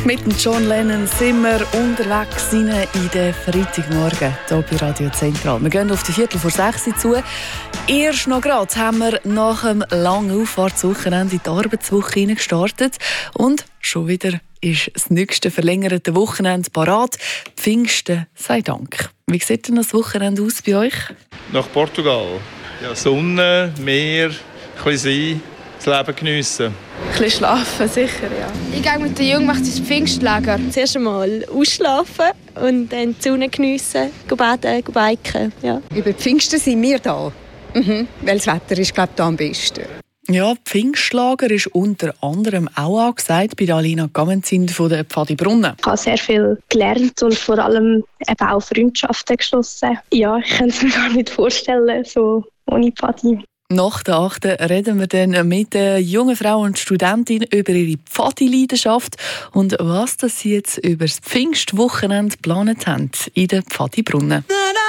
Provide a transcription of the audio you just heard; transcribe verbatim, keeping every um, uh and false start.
Mit dem John Lennon sind wir unterwegs in den Freitagmorgen hier bei Radio Zentral. Wir gehen auf die Viertel vor sechs zu. Erst noch gerade haben wir nach einem langen Auffahrtswochenende in die Arbeitswoche gestartet. Und schon wieder ist das nächste verlängerte Wochenende parat. Pfingsten sei Dank. Wie sieht denn das Wochenende aus bei euch? Nach Portugal. Ja, Sonne, Meer, ein bisschen das Leben geniessen. Ein bisschen schlafen, sicher, ja. Ich gehe mit den Jungen ins Pfingstlager. Zuerst einmal ausschlafen und dann die Sonne geniessen, baden, biken. Ja. Über Pfingsten sind wir da, mhm. weil das Wetter ist, glaube ich, da am besten. Ja, Pfingstlager ist unter anderem auch angesagt bei Alina Gamenzin von der Pfadi Brunnen. Ich habe sehr viel gelernt und vor allem eben auch Freundschaften geschlossen. Ja, ich kann es mir gar nicht vorstellen, so ohne Pfadi. Nach der achten reden wir dann mit der jungen Frau und Studentin über ihre Pfadi-Leidenschaft und was das sie jetzt über das Pfingstwochenende geplant haben in der Pfadi Brunnen.